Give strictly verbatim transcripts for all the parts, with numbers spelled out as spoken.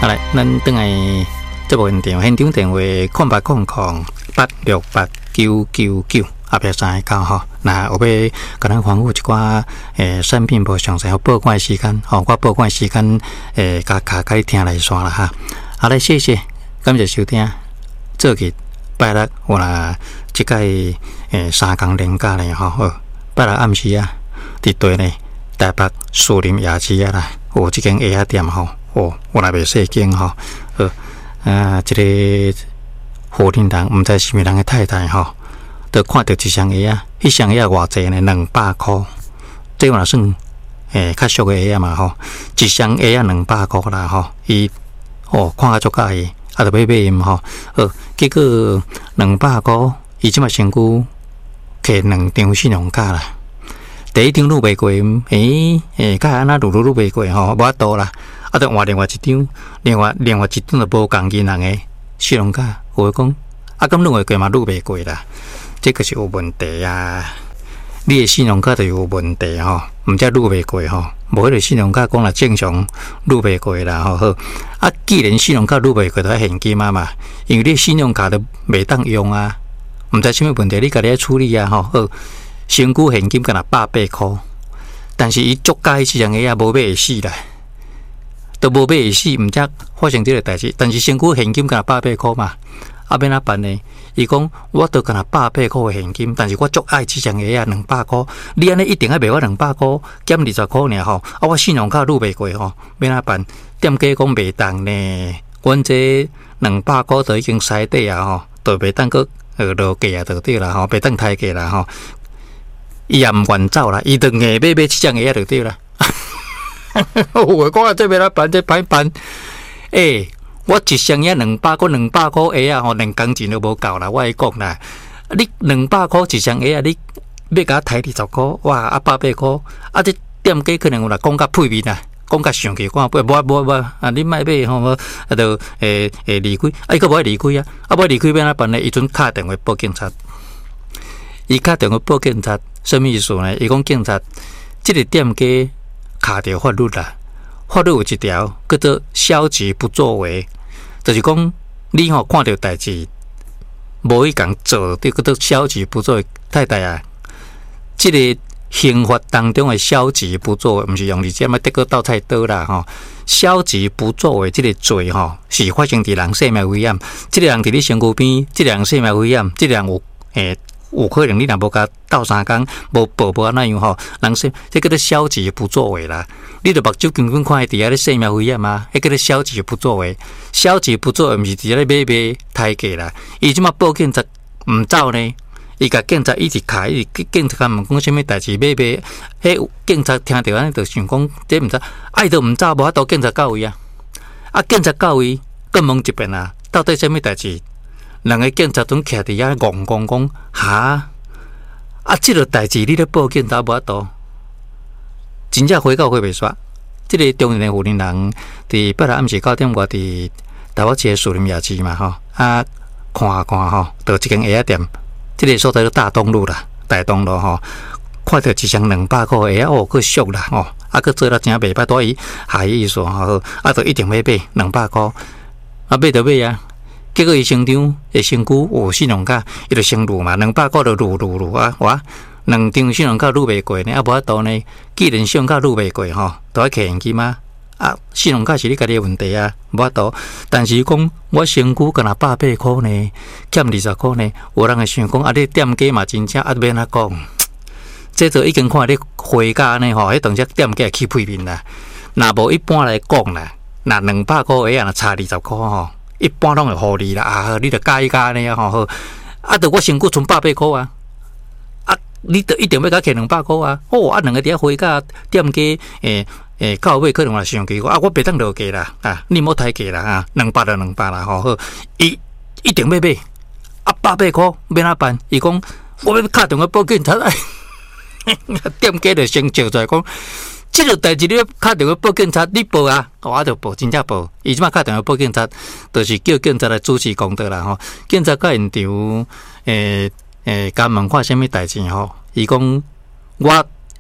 好来，咱等来这部现场，现场电话空八空空八六八九九九，后壁三个九吼。那后壁甲咱吩咐一寡诶产品无详细，好报关时间，吼、哦，我报关时间诶，甲甲甲你听来算啦哈。好来，谢谢，感谢收听。做日拜六有啦，即个诶三工连假咧吼，好，拜六暗时啊，伫对呢台北树林夜市啊啦，有即间蚵仔店吼。哦，我那边细间吼，呃，啊，这个火灵人，唔知是咪人的太太吼，都看到一箱蚵仔，一箱蚵仔偌济呢？两百块，这嘛算诶较俗的蚵仔嘛吼，一箱蚵仔两百块啦吼，伊哦看啊足介意，啊就买买因吼，呃，结果两百块，伊即嘛身躯摕两张信用卡啦，第一张愈卖过，诶诶，甲安那愈愈愈卖过吼，无法度啦。啊，得换另外一张，另外另外一张就无共银行的信用卡。有讲啊，咁愈卖过嘛，愈卖过啦，这个是有问题啊！你的信用卡就有问题吼，毋则愈卖过吼，无迄个信用卡讲啦正常愈卖过啦吼好。啊，既然信用卡愈卖过，就现金啊嘛，因为你信用卡都袂当用啊，毋知啥物问题，你家己来处理啊吼好。身躯现金敢若百八箍，但是伊足介市场个也无买会死啦。都无买会死，毋则发生这个代志。但是身躯现金敢若百八块嘛，啊，要哪办呢？伊讲我都敢若百八块的现金，但是我足爱这箱蚵仔两百块，你安尼一定要卖我两百块，减二十块尔吼。啊，我信用卡愈卖过吼，要哪办？店家讲袂当呢，阮这两百块都已经使底啊吼，都袂当个呃落价啊，就对啦吼，袂当抬价啦吼。伊也毋愿走啦，伊就硬买买这箱蚵仔就对啦。我讲啊，这边来办，这办办，诶、欸，我一箱也两百块，两百块蚵仔吼，连工钱都无够啦。我会讲啦，你两百块一箱蚵仔，你要甲我抬二十块，哇，啊百八块，啊这店家可能有啦，讲甲配面啦，讲甲上去，讲不不不不，啊你卖买吼，啊就诶诶离开，啊伊个无爱离开啊，啊无离开要哪办呢？伊阵打电话报警察，伊打电话报警察，什么意思呢？伊讲警察，这个店家。卡着法律啦，法律有一条叫做消极不作为，就是讲你吼、喔、看到代志无去共做，叫做消极不作为。太太啊，这个刑法当中的消极不作为，毋是用你这么得个倒菜刀啦吼。消极不作为这个罪吼、喔，是发生伫人生命危险，这个人伫你身躯边，这个人生命危险，这个人有诶。有可能你若无甲斗三工，无报无安那样吼，人说这叫做消极不作为啦。你著目睭根本看伫遐咧生命危险啊，迄叫做消极不作为。消极不作为，毋是伫遐咧买卖抬价啦。伊即马报警察毋走呢，伊甲警察一直卡，伊直警察甲问讲啥物代志买卖，迄警察听着安尼就想讲，这毋知爱都毋走，无法度警察到位啊。啊，警察到位，更问一遍啊，到底啥物代志？两个警察总徛伫遐戆戆讲哈啊！即个代志你咧报警打无法度，真正回到回袂煞。即、这个中年的妇人人伫八日暗时九点外伫台北市树林夜市嘛吼啊，看啊看吼，到一间蚵仔店，即、这个所在叫大东路啦，大东路吼，看到一箱两百块蚵仔哦，佫俗啦吼，啊佫做了真袂歹，对伊下意思吼，啊，就一定要买两百块，啊买就买啊。结果伊身张诶身躯有信用卡，伊就先入嘛，两百块就入入入啊！哇，两张信用卡入袂过呢，啊无法度呢。既然信用卡入袂过吼，都要摕现金啊！啊，信用卡是你家己诶问题啊，无法度。但是讲我身躯敢若百八块呢，减二十块呢，有人会想讲啊，你店家嘛真正啊免啊讲，这就已经看你回价呢吼，迄当只店家起配面啦。若无一般来讲啦，若两百块诶啊，若差二十块吼。一般拢会互你啦，啊，你着加一加呢吼好，啊，着我身躯存百八块啊，啊，你着一定要甲摕两百块啊，哦，啊，两个伫遐回价店家诶诶，到尾可能也上去，啊，我袂当落价啦，啊，你莫抬价啦，啊，两百就两百啦，吼好，伊一定要买，啊，百八块要哪办？伊讲我要打电话报警察，店家就先叫出来讲。这个代志你要打电话报警察，你报啊，我就报，真正报。伊即马打电话报警察，就是叫警察来主持公道啦吼。警察到现场，诶诶，甲问看啥物代志吼？伊讲我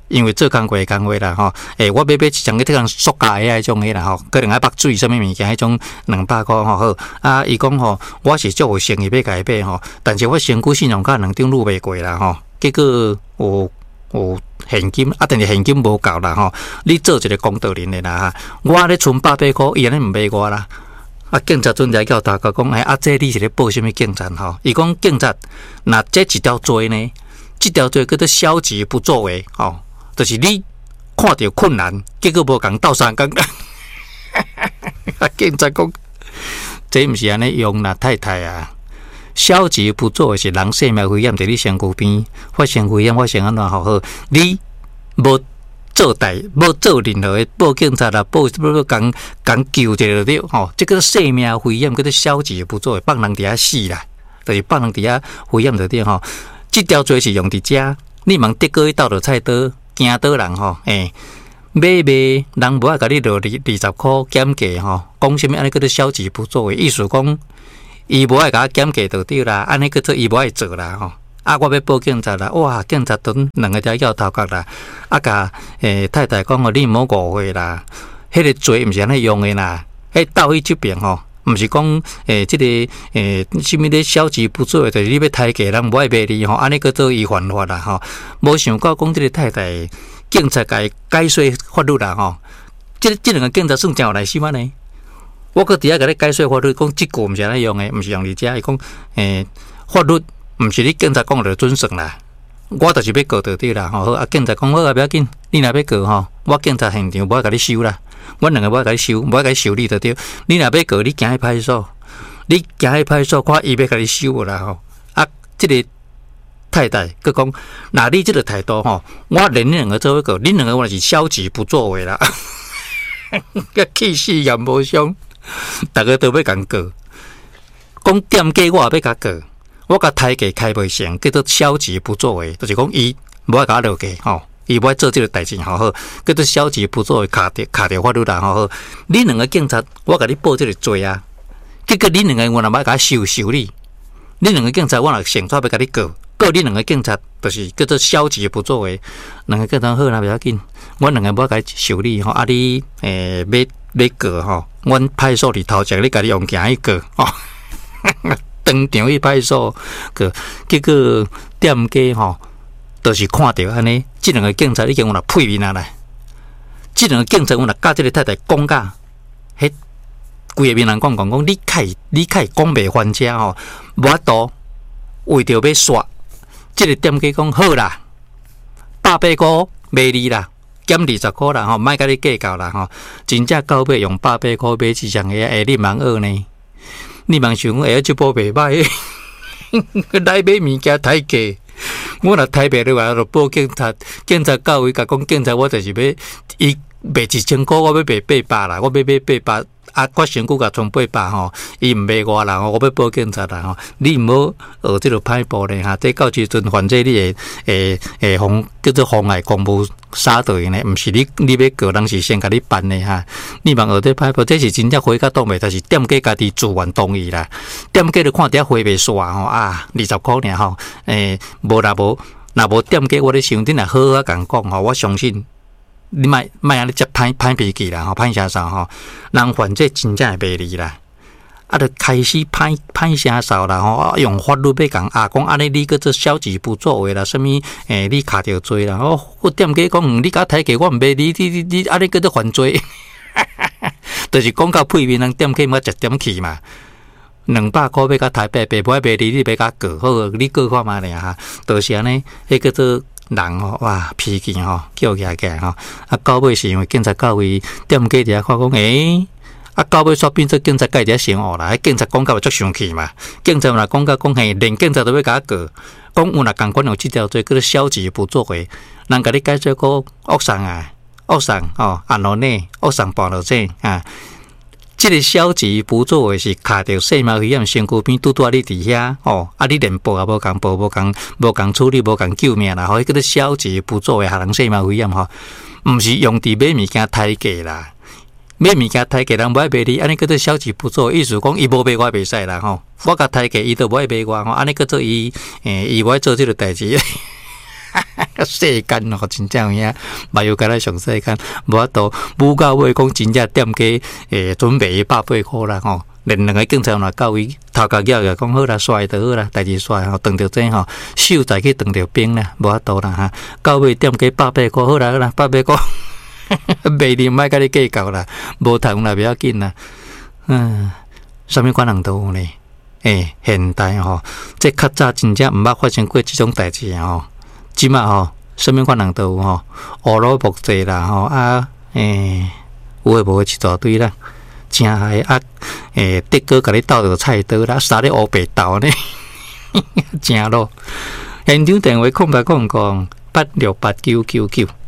因为做工过工话啦吼，诶、欸，我要买一张迄种塑胶诶迄种诶啦吼，可能爱绑水什么物件，迄种两百块吼好。啊，伊讲吼，我是做有生意要甲伊买吼，但是我身躯信用卡两张撸袂过啦吼，结果有有现金啊，但是现金无够啦吼，你做一个公道人诶啦哈，我咧存八百块，伊安尼毋买我啦。啊，警察阵来叫大家讲，哎，啊，这你是咧报什么警察吼？伊讲警察，那这一条罪呢？这条罪叫做消极不作为，吼，就是你看到困难，结果无共斗相共。啊，警察讲，这毋是安尼用啦，太太啊！消极不作为是人生命危险，伫你身躯边发生危险，发生安怎好好？你无做代，无做任何的报警察啦，报报讲讲救一个了吼，这个生命危险叫做消极不作为，放人伫遐死啦，就是放人伫遐危险着点吼。这条罪是用伫遮，你问德哥去倒着菜刀，惊倒人吼，诶、欸，买卖人无爱甲你落二二十箍减价吼，讲什么安尼叫做消极不作为，意思讲伊无爱甲我减价就对啦，安尼叫做伊无爱做啦吼。啊！我要报警察啦！哇！警察蹲两个只叫头壳啦！啊，甲诶太太讲哦，你毋好误会啦，迄、那个罪毋是安尼用诶啦，迄倒去即边吼，毋是讲诶，即、这个诶，什么咧消极不作为，就是你要抬价人无爱卖你吼，安尼叫做伊犯法啦吼。无想到讲即个太太，警察甲伊解说法律啦吼，即即两个警察算真有耐心啊呢。我搁伫遐甲你解说法律，讲即句毋是安尼用诶，毋是用伫遮，伊讲诶法律。毋是你警察讲就准算啦，我就是要告就对啦吼。啊，警察讲好啊，不要紧，你若要告吼，我警察现场无爱甲你收啦，我两个无爱甲你收，无爱甲你收你就对。你若要告，你行去派出所，你行去派出所，看伊要甲你收啦吼。啊，即、这个太太佮讲，那你即个态度吼，我连你两个做伙告，你两个我是消极不作为啦，个气势也无伤，大家都要共告，讲店家我也要甲告。我甲抬价开袂成，叫做消极不作为，就是讲伊无爱甲我落价吼，伊无爱做即个代志吼好，叫做消极不作为，卡着卡着法律啦吼好。你两个警察，我甲你报即个罪啊，结果你两个我若要甲收收你，你两个警察我若成抓要甲你告，告你两个警察，就是叫做消极不作为。两个警察好啦，袂要紧，我两个无甲你收你吼，啊你诶要要告吼，阮派出所里头前你甲你用行去告吼。当场去派出所，个结果店家吼，就是看到安尼，即两个警察已经有若配面啊来，即两个警察有若甲即个太太讲甲，迄规个面人讲讲讲，你开你开讲袂还车吼，无法度为着要刷，即个店家讲好啦，百八箍卖你啦，减二十箍啦吼，莫甲你计较啦吼，真正到尾用百八箍买一张个，下你茫学呢？你茫想讲，哎，这波袂歹，来买物件抬价，我若抬袂落来，就报警察。警察到位，甲讲警察，我就是要伊卖一千箍，我要卖八百啦，我要买八百。啊，我身躯甲从八百吼，伊毋卖我啦，我要报警察啦吼。你毋好学即个歹步咧哈，这到时阵反正你会诶诶妨叫做妨碍公务杀队呢，毋是你你要告人是先甲你办的哈。你莫学这歹步，这是真正花甲当袂，但是店家家己自愿同意啦。店家就看底下花袂煞吼啊，二十箍尔吼，诶无啦无，若无店家我咧想，你若好好甲讲吼，我相信。你莫莫安尼接歹歹脾气啦，吼歹声嗽吼，人犯这真正会卖你啦，啊，就开始歹歹声嗽啦，吼、啊，用法律要讲啊，讲安尼你个做消极不作为啦，什么诶，你卡着罪啦，哦，我店家讲，你甲抬价我毋卖你，你你你安尼叫做犯罪，就是讲到屁面，人店家莫一点去嘛，两百箍要甲抬八百，无爱卖你，你要甲告，好，你告看嘛咧哈，就是安尼，迄叫做。人吼哇脾气吼叫起来吼，啊到尾是因为警察到位，店家伫遐看讲，诶、欸，啊到尾煞变做警察家伫遐先学啦，迄警察讲到足生气嘛，警察若讲到讲嘿，连警察都要甲告，讲有若共款有即条罪叫做消极不作为，人甲你解释讲恶送啊，恶送哦，安罗内恶送半路这啊。这个消极不作为是卡着生命危险身躯边，拄拄啊你伫遐哦，啊你连报也无共报，无共无共处理，无共救命啦，吼，迄个消极不作为，害人生命危险吼，毋是用伫买物件抬价啦，买物件抬价人无爱卖你，安尼叫做消极不作为，意思讲伊无卖我袂使啦吼，我甲抬价伊都无爱卖我吼，安尼叫做伊诶伊无爱做即个代志， 世间哦，真正有影，嘛有敢若上世间，无法度舞到尾讲真正店家诶准备百八箍啦吼。连两个警察若到位，头壳咬个讲好啦，帅就好啦，代志帅吼，当着这吼，手再去当着兵啦，无法度啦哈。到尾店家百八箍好啦好啦，百八箍，卖你莫甲你计较啦，无通啦，不要紧啦。嗯，啥物款人都有呢？诶，现代吼，这较早真正毋捌发生过即种代志吼，即马吼，啥物款人都有吼，乌鲁木齐啦吼啊，诶，有诶无诶一大堆啦。真害啊！诶，德哥甲你斗着菜刀啦，杀你乌白豆呢，真咯。现场电话空白空空八六八九九九